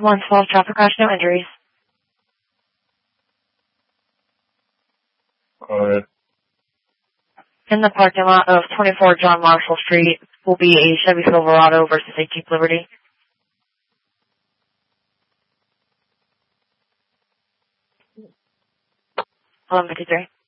112 traffic crash, no injuries. Alright. In the parking lot of 24 John Marshall Street will be a Chevy Silverado versus a Jeep Liberty. 11:53.